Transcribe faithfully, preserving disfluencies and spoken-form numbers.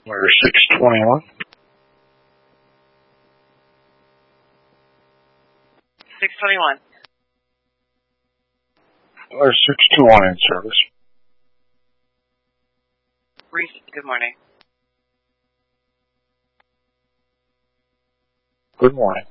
We're six twenty-one. six twenty-one. We're six two one in service. Reese, good morning. Good morning.